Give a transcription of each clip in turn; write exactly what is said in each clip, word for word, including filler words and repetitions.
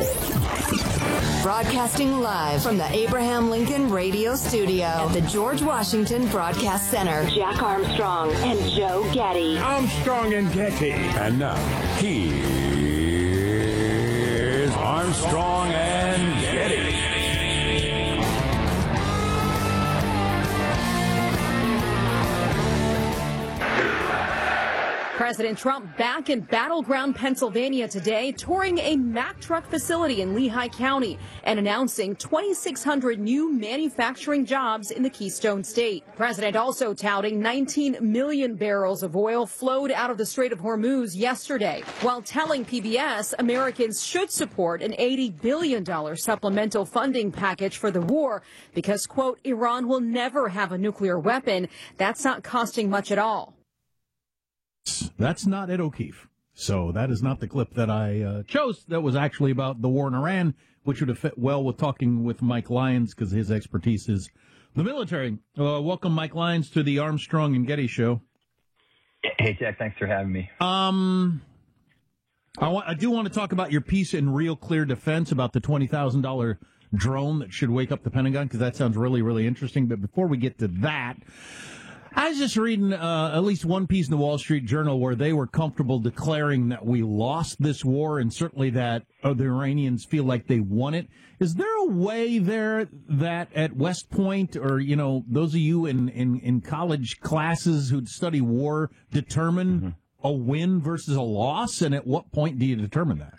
Broadcasting live from the Abraham Lincoln Radio Studio at the George Washington Broadcast Center. Jack Armstrong and Joe Getty. Armstrong and Getty. And now, here's Armstrong and Getty. President Trump back in battleground Pennsylvania today, touring a Mack truck facility in Lehigh County and announcing twenty-six hundred new manufacturing jobs in the Keystone State. President also touting nineteen million barrels of oil flowed out of the Strait of Hormuz yesterday, while telling P B S Americans should support an eighty billion dollars supplemental funding package for the war because, quote, Iran will never have a nuclear weapon. That's not costing much at all. That's not Ed O'Keefe. So that is not the clip that I uh, chose. That was actually about the war in Iran, which would have fit well with talking with Mike Lyons because his expertise is the military. Uh, welcome, Mike Lyons, to the Armstrong and Getty Show. Hey, Jack. Thanks for having me. Um, I, wa- I do want to talk about your piece in Real Clear Defense about the twenty thousand dollars drone that should wake up the Pentagon, because that sounds really, really interesting. But before we get to that, I was just reading uh, at least one piece in the Wall Street Journal where they were comfortable declaring that we lost this war, and certainly that uh, the Iranians feel like they won it. Is there a way there that at West Point, or, you know, those of you in, in, in college classes who'd study war determine mm-hmm. a win versus a loss? And at what point do you determine that?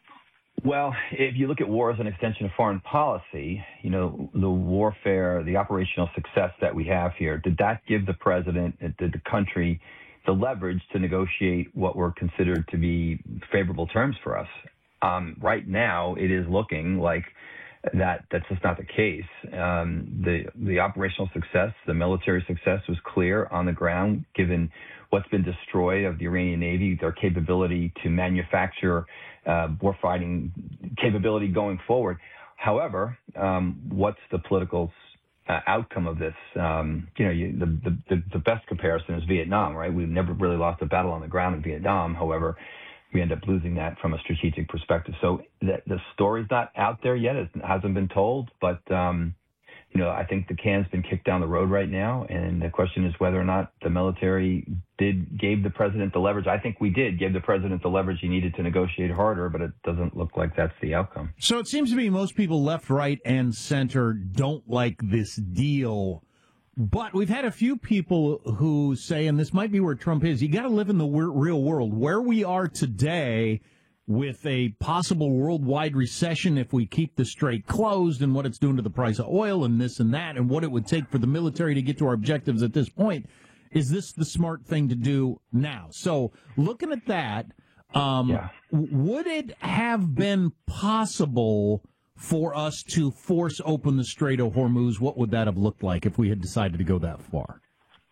Well, if you look at war as an extension of foreign policy, you know, the warfare, the operational success that we have here, did that give the president, did the country the leverage to negotiate what were considered to be favorable terms for us? Um, right now, it is looking like that that's just not the case. Um, the, the operational success, the military success was clear on the ground, given what's been destroyed of the Iranian Navy, their capability to manufacture uh, warfighting capability going forward. However, um, what's the political uh, outcome of this? Um, you know, you, the, the, the best comparison is Vietnam, right? We've never really lost a battle on the ground in Vietnam. However, we end up losing that from a strategic perspective. So the, the story's not out there yet. It hasn't been told, but, um, you know, I think the can's been kicked down the road right now. And the question is whether or not the military did, gave the president the leverage. I think we did give the president the leverage he needed to negotiate harder, but it doesn't look like that's the outcome. So it seems to me most people left, right, and center don't like this deal. But we've had a few people who say, and this might be where Trump is, you got to live in the real world. Where we are today with a possible worldwide recession if we keep the strait closed, and what it's doing to the price of oil and this and that, and what it would take for the military to get to our objectives at this point, is this the smart thing to do now? So looking at that, um, yeah. would it have been possible for us to force open the Strait of Hormuz? What would that have looked like if we had decided to go that far?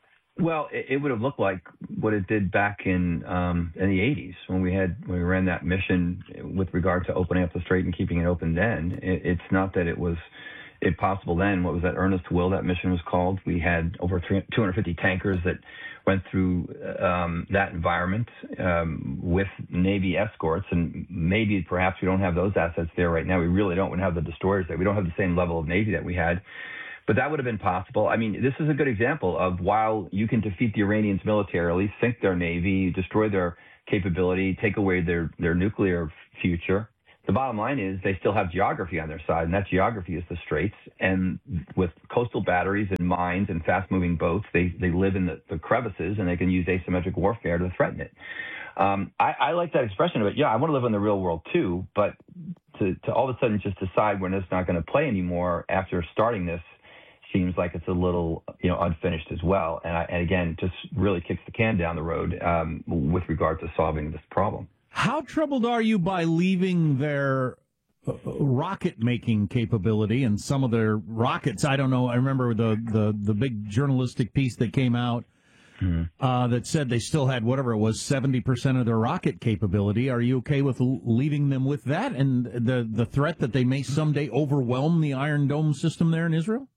Well, it, it would have looked like what it did back in um, in the eighties when we had when we ran that mission with regard to opening up the strait and keeping it open. Then it, it's not that it was impossible then. What was that? Earnest Will, that mission was called. We had over two hundred fifty tankers that went through um, that environment um, with Navy escorts, and maybe perhaps we don't have those assets there right now. We really don't. We don't have the destroyers there. We don't have the same level of Navy that we had. But that would have been possible. I mean, this is a good example of while you can defeat the Iranians militarily, sink their Navy, destroy their capability, take away their, their nuclear future, the bottom line is they still have geography on their side, and that geography is the straits. And with coastal batteries and mines and fast-moving boats, they, they live in the, the crevices, and they can use asymmetric warfare to threaten it. Um, I, I like that expression of it. Yeah, I want to live in the real world too, but to, to all of a sudden just decide when it's not going to play anymore after starting this seems like it's a little, you know, unfinished as well. And, I, and again, just really kicks the can down the road um, with regard to solving this problem. How troubled are you by leaving their uh, rocket-making capability and some of their rockets? I don't know. I remember the, the, the big journalistic piece that came out mm-hmm. uh, that said they still had, whatever it was, seventy percent of their rocket capability. Are you okay with l- leaving them with that and the, the threat that they may someday overwhelm the Iron Dome system there in Israel?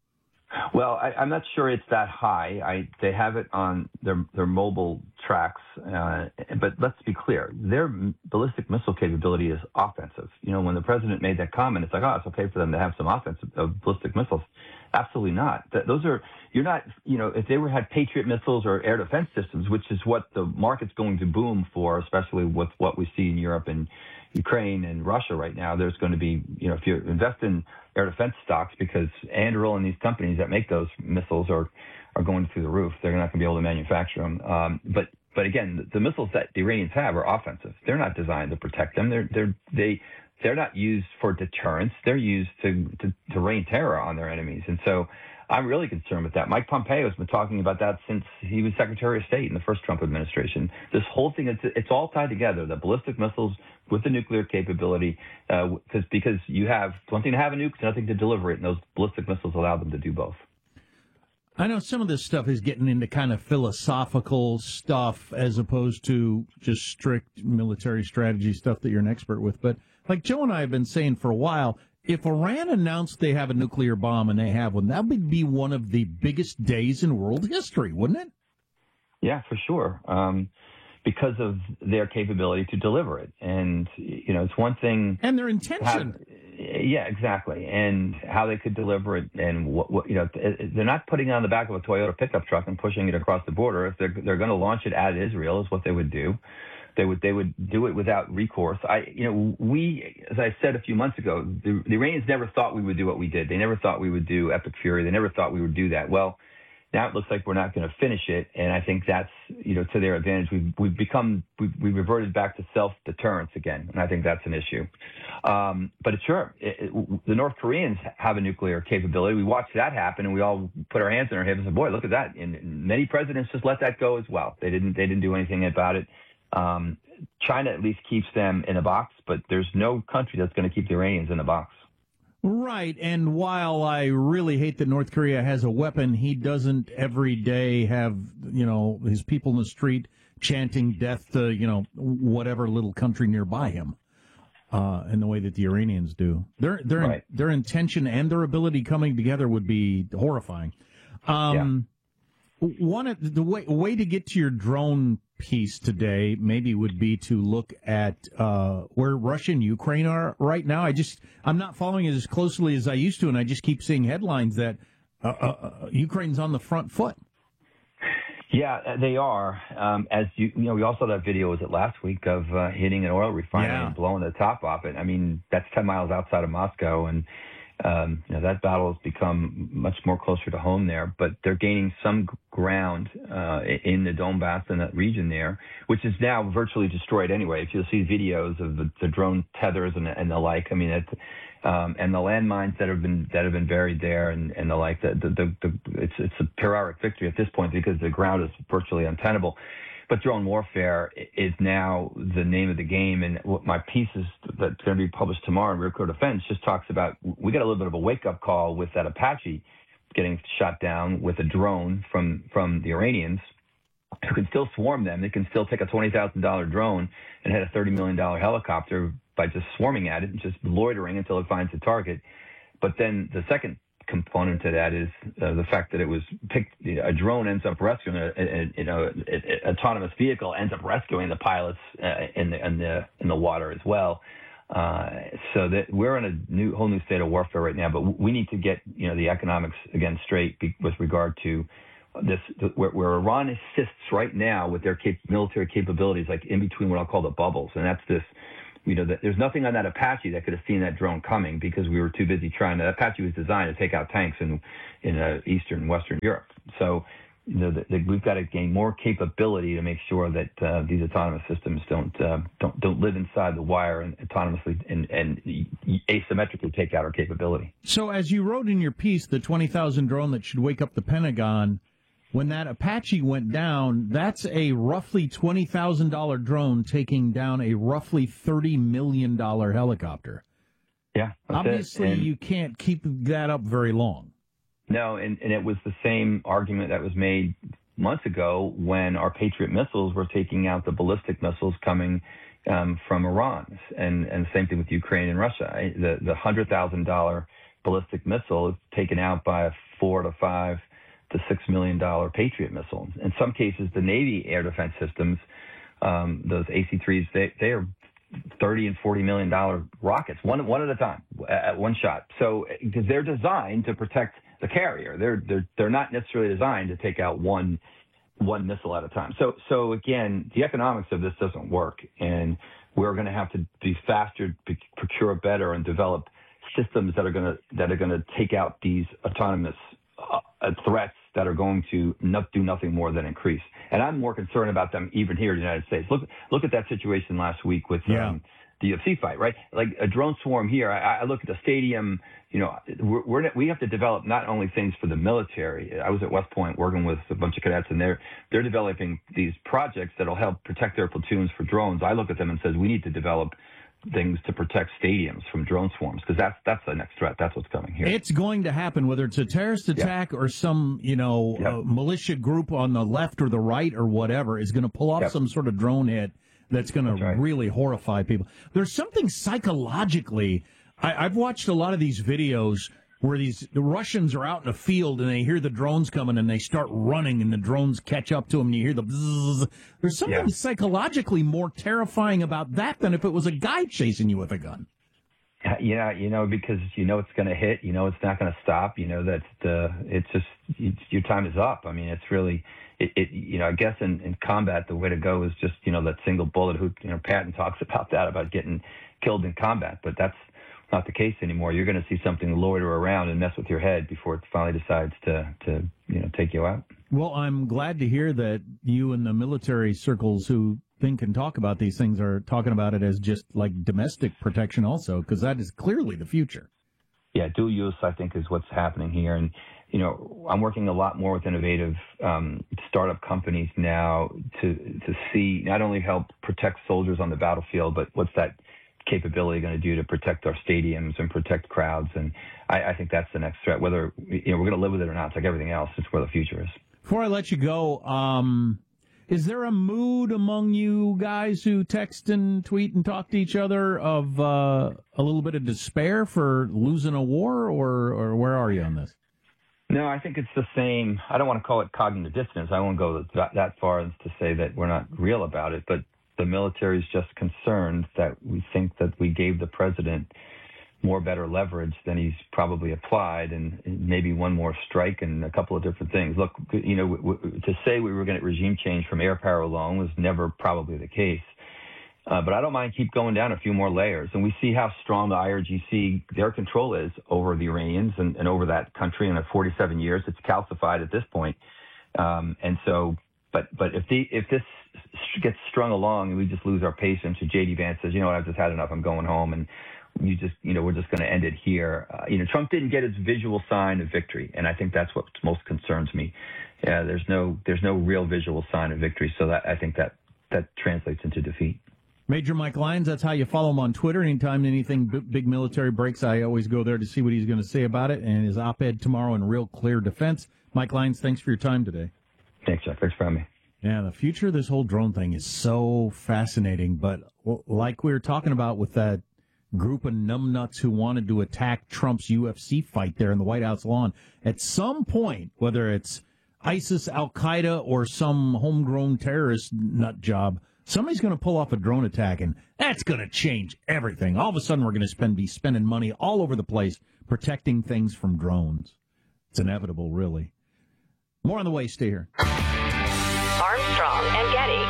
Well, I, I'm not sure it's that high. I, they have it on their their mobile tracks, uh, but let's be clear: their ballistic missile capability is offensive. You know, when the president made that comment, it's like, oh, it's okay for them to have some offensive uh, ballistic missiles. Absolutely not. Th- those are you're not. You know, if they were had Patriot missiles or air defense systems, which is what the market's going to boom for, especially with what we see in Europe and Ukraine and Russia right now, there's going to be, you know, if you invest in air defense stocks, because Anduril and these companies that make those missiles are, are going through the roof. They're not going to be able to manufacture them. Um, but, but again, the, the missiles that the Iranians have are offensive. They're not designed to protect them. They're, they're, they, they're not used for deterrence. They're used to, to, to rain terror on their enemies. And so I'm really concerned with that. Mike Pompeo has been talking about that since he was Secretary of State in the first Trump administration. This whole thing, it's, it's all tied together, the ballistic missiles with the nuclear capability, uh, because because you have one thing to have a nuke, nothing to deliver it, and those ballistic missiles allow them to do both. I know some of this stuff is getting into kind of philosophical stuff as opposed to just strict military strategy stuff that you're an expert with, but like Joe and I have been saying for a while, if Iran announced they have a nuclear bomb and they have one, that would be one of the biggest days in world history, wouldn't it? Yeah, for sure. Um, because of their capability to deliver it. And, you know, it's one thing. And their intention. Have, yeah, exactly. And how they could deliver it. And, what, what you know, they're not putting it on the back of a Toyota pickup truck and pushing it across the border. If they're, they're going to launch it at Israel is what they would do. They would they would do it without recourse. I you know we as I said a few months ago, the, the Iranians never thought we would do what we did. They never thought we would do Epic Fury. They never thought we would do that. Well, now it looks like we're not going to finish it, and I think that's you know to their advantage. We've we've become we've, we've reverted back to self deterrence again, and I think that's an issue. Um, but it's sure it, it, the North Koreans have a nuclear capability. We watched that happen, and we all put our hands in our hips and said, "Boy, look at that!" And, and many presidents just let that go as well. They didn't they didn't do anything about it. Um, China at least keeps them in a box, but there's no country that's going to keep the Iranians in a box. Right, and while I really hate that North Korea has a weapon, he doesn't every day have, you know, his people in the street chanting death to, you know, whatever little country nearby him, uh, in the way that the Iranians do. Their their right. their intention and their ability coming together would be horrifying. Um, yeah. One of the way way to get to your drone piece today maybe would be to look at uh, where Russia and Ukraine are right now. I just I'm not following it as closely as I used to, and I just keep seeing headlines that uh, uh, Ukraine's on the front foot. Yeah, they are. Um, as you, you know, we all saw that video, was it last week, of uh, hitting an oil refinery yeah. and blowing the top off it. I mean, that's ten miles outside of Moscow, and Um, you know, that battle has become much more closer to home there, but they're gaining some ground uh, in the Donbass and that region there, which is now virtually destroyed anyway. If you'll see videos of the, the drone tethers and, and the like, I mean, it, um, and the landmines that have been that have been buried there and, and the like, the, the, the, the, it's it's a Pyrrhic victory at this point because the ground is virtually untenable. But drone warfare is now the name of the game. And what my piece is that's going to be published tomorrow in Rear Code Defense just talks about, we got a little bit of a wake-up call with that Apache getting shot down with a drone from, from the Iranians, who can still swarm them. They can still take a twenty thousand dollars drone and hit a thirty million dollars helicopter by just swarming at it and just loitering until it finds the target. But then the second component to that is uh, the fact that it was picked. You know, a drone ends up rescuing a, a, a you know an autonomous vehicle ends up rescuing the pilots uh, in the in the in the water as well. Uh, so that we're in a new whole new state of warfare right now. But we need to get you know the economics again straight be, with regard to this, where, where Iran assists right now with their cap- military capabilities, like in between what I'll call the bubbles, and that's this. You know, there's nothing on that Apache that could have seen that drone coming because we were too busy trying to. Apache was designed to take out tanks in in uh, Eastern and Western Europe. So, you know, the, the, we've got to gain more capability to make sure that uh, these autonomous systems don't uh, don't don't live inside the wire and autonomously and, and asymmetrically take out our capability. So, as you wrote in your piece, the twenty thousand drone that should wake up the Pentagon. When that Apache went down, that's a roughly twenty thousand dollars drone taking down a roughly thirty million dollars helicopter. Yeah. Obviously, you can't keep that up very long. No, and, and it was the same argument that was made months ago when our Patriot missiles were taking out the ballistic missiles coming um, from Iran. And, and same thing with Ukraine and Russia. The, the one hundred thousand dollars ballistic missile is taken out by a four to five to six million dollar Patriot missile. In some cases, the Navy air defense systems, um, those A C threes, they, they are thirty and forty million dollar rockets, one one at a time, at one shot. So because they're designed to protect the carrier, they're they're they're not necessarily designed to take out one one missile at a time. So so again, the economics of this doesn't work, and we're going to have to be faster, procure better, and develop systems that are going to that are going to take out these autonomous uh, threats that are going to not do nothing more than increase. And I'm more concerned about them even here in the United States. Look look at that situation last week with yeah. um, the U F C fight, right? Like a drone swarm here. I, I look at the stadium. You know, we're, we're we have to develop not only things for the military. I was at West Point working with a bunch of cadets, and they're they're developing these projects that'll help protect their platoons for drones. I look at them and says we need to develop things to protect stadiums from drone swarms, because that's that's the next threat. That's what's coming here. It's going to happen, whether it's a terrorist attack yep. or some, you know, yep. uh, militia group on the left or the right or whatever is going to pull off yep. some sort of drone hit that's going to right. really horrify people. There's something psychologically. I, I've watched a lot of these videos where these the Russians are out in a field and they hear the drones coming and they start running and the drones catch up to them and you hear the bzzz. There's something yeah. psychologically more terrifying about that than if it was a guy chasing you with a gun. Yeah, you know, because you know it's going to hit, you know it's not going to stop, you know that uh, it's just it's, your time is up. I mean, it's really, it, it you know, I guess in, in combat the way to go is just, you know, that single bullet. Who, you know, Patton talks about that, about getting killed in combat, but that's not the case anymore. You're going to see something loiter around and mess with your head before it finally decides to, to you know, take you out. Well, I'm glad to hear that you and the military circles who think and talk about these things are talking about it as just like domestic protection also, because that is clearly the future. Yeah, dual use, I think, is what's happening here. And, you know, I'm working a lot more with innovative um, startup companies now to to see not only help protect soldiers on the battlefield, but what's that capability going to do to protect our stadiums and protect crowds. And I, I think that's the next threat. Whether, you know, we're going to live with it or not, it's like everything else. It's where the future is. Before I let you go, um, is there a mood among you guys who text and tweet and talk to each other of uh, a little bit of despair for losing a war, or, or where are you on this? No, I think it's the same. I don't want to call it cognitive dissonance. I won't go that, that far as to say that we're not real about it, but the military is just concerned that we think that we gave the president more better leverage than he's probably applied, and maybe one more strike and a couple of different things. Look, you know, w- w- to say we were going to regime change from air power alone was never probably the case. Uh, but I don't mind keep going down a few more layers. And we see how strong the I R G C, their control is over the Iranians and, and over that country. And in forty-seven years, it's calcified at this point. Um, and so, but but if the if this gets strung along and we just lose our patience, or J D Vance says, you know what, I've just had enough, I'm going home, and you just, you know, we're just going to end it here. Uh, you know, Trump didn't get his visual sign of victory, and I think that's what most concerns me. Yeah, there's no there's no real visual sign of victory, so that I think that that translates into defeat. Major Mike Lyons, that's how you follow him on Twitter. Anytime anything b- big military breaks, I always go there to see what he's going to say about it, and his op-ed tomorrow in Real Clear Defense. Mike Lyons, thanks for your time today. Thanks, Jeff. Thanks for having me. Yeah, the future of this whole drone thing is so fascinating, but like we were talking about with that group of numbnuts who wanted to attack Trump's U F C fight there in the White House lawn, at some point, whether it's ISIS, Al-Qaeda, or some homegrown terrorist nut job, somebody's going to pull off a drone attack, and that's going to change everything. All of a sudden, we're going to spend be spending money all over the place protecting things from drones. It's inevitable, really. More on the way. Stay here. Armstrong and Getty.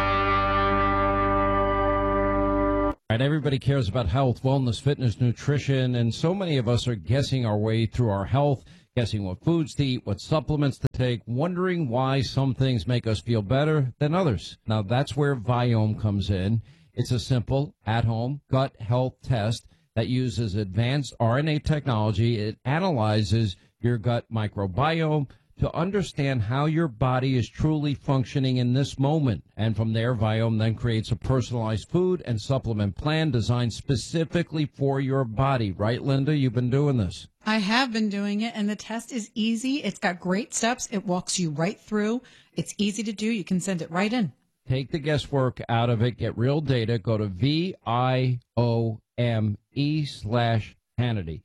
Right, everybody cares about health, wellness, fitness, nutrition, and so many of us are guessing our way through our health, guessing what foods to eat, what supplements to take, wondering why some things make us feel better than others. Now, that's where Viome comes in. It's a simple, at-home gut health test that uses advanced R N A technology. It analyzes your gut microbiome to understand how your body is truly functioning in this moment. And from there, Viome then creates a personalized food and supplement plan designed specifically for your body. Right, Linda? You've been doing this. I have been doing it, and the test is easy. It's got great steps. It walks you right through. It's easy to do. You can send it right in. Take the guesswork out of it. Get real data. Go to V I O M E slash Hannity.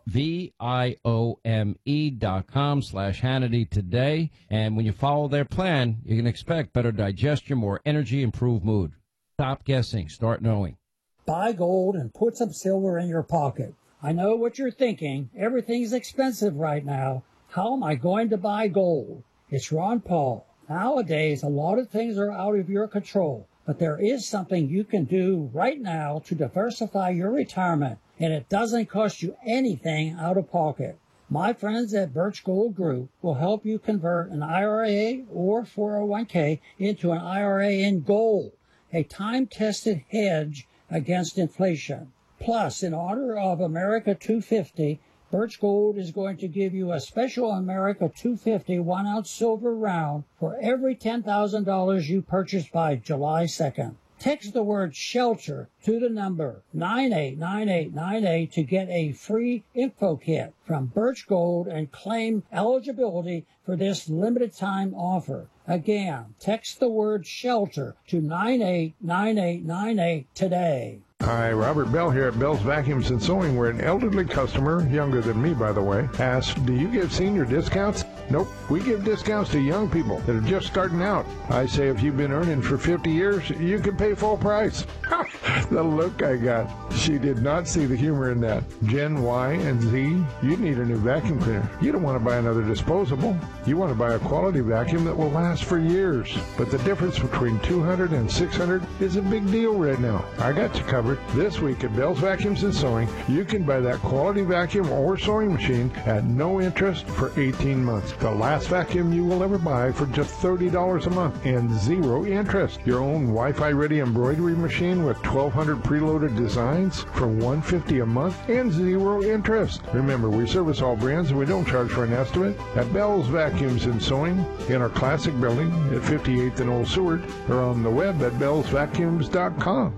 V I O M E dot com slash Hannity today. And when you follow their plan, you can expect better digestion, more energy, improved mood. Stop guessing. Start knowing. Buy gold and put some silver in your pocket. I know what you're thinking. Everything's expensive right now. How am I going to buy gold? It's Ron Paul. Nowadays, a lot of things are out of your control, but there is something you can do right now to diversify your retirement, and it doesn't cost you anything out of pocket. My friends at Birch Gold Group will help you convert an I R A or four oh one k into an I R A in gold, a time-tested hedge against inflation. Plus, in honor of America two fifty, Birch Gold is going to give you a special America two fifty one-ounce silver round for every ten thousand dollars you purchase by July second. Text the word SHELTER to the number nine eight nine eight nine eight to get a free info kit from Birch Gold and claim eligibility for this limited time offer. Again, text the word SHELTER to nine eight nine eight nine eight today. Hi, Robert Bell here at Bell's Vacuums and Sewing, where an elderly customer, younger than me by the way, asked, do you give senior discounts? Nope, we give discounts to young people that are just starting out. I say if you've been earning for fifty years, you can pay full price. The look I got. She did not see the humor in that. Gen Y and Z, you need a new vacuum cleaner. You don't want to buy another disposable. You want to buy a quality vacuum that will last for years. But the difference between two hundred and six hundred is a big deal right now. I got you covered. This week at Bell's Vacuums and Sewing, you can buy that quality vacuum or sewing machine at no interest for eighteen months. The last vacuum you will ever buy for just thirty dollars a month and zero interest. Your own Wi-Fi ready embroidery machine with twelve hundred preloaded designs for one hundred fifty dollars a month and zero interest. Remember, we service all brands and we don't charge for an estimate. At Bell's Vacuums and Sewing in our classic building at fifty-eighth and Old Seward, or on the web at bells vacuums dot com.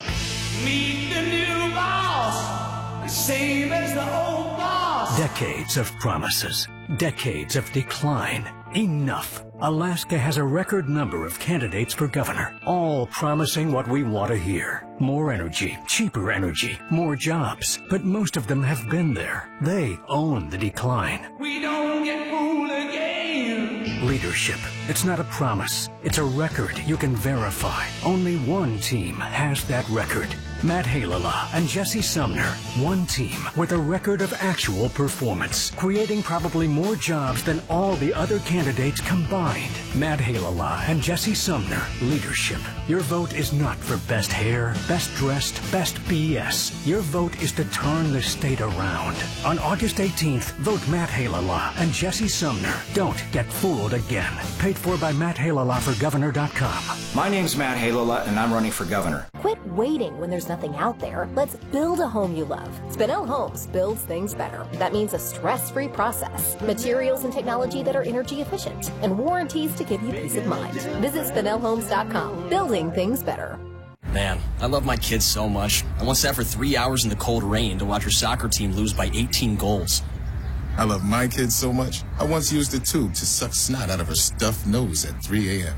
Meet the new boss, same as the old boss. Decades of promises, decades of decline. Enough. Alaska has a record number of candidates for governor, all promising what we want to hear. More energy, cheaper energy, more jobs. But most of them have been there. They own the decline. We don't get fooled again. Leadership. It's not a promise. It's a record you can verify. Only one team has that record. Matt Halala and Jesse Sumner. One team with a record of actual performance, creating probably more jobs than all the other candidates combined. Matt Halala and Jesse Sumner. Leadership. Your vote is not for best hair, best dressed, best B S. Your vote is to turn the state around. On August eighteenth, vote Matt Halala and Jesse Sumner. Don't get fooled again. Paid for by Matt Halala for governor dot com. My name's Matt Halala, and I'm running for governor. Quit waiting when there's nothing out there. Let's build a home you love. Spinell Homes builds things better. That means a stress-free process, materials and technology that are energy efficient, and warranties to give you peace of mind. Visit Spinell Homes dot com. Building things better. Man, I love my kids so much. I once sat for three hours in the cold rain to watch her soccer team lose by eighteen goals. I love my kids so much, I once used a tube to suck snot out of her stuffed nose at three a.m.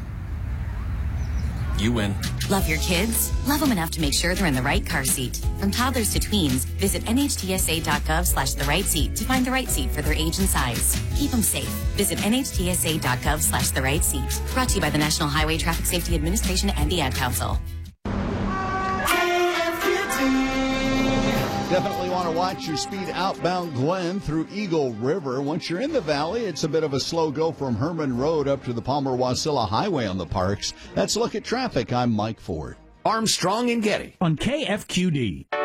You win. Love your kids? Love them enough to make sure they're in the right car seat. From toddlers to tweens, visit N H T S A dot gov slash the right seat to find the right seat for their age and size. Keep them safe. Visit N H T S A dot gov slash the right seat. Brought to you by the National Highway Traffic Safety Administration and the Ad Council. Definitely want to watch your speed outbound Glen through Eagle River. Once you're in the valley, it's a bit of a slow go from Herman Road up to the Palmer-Wasilla Highway on the Parks. Let's look at traffic. I'm Mike Ford. Armstrong and Getty on K F Q D.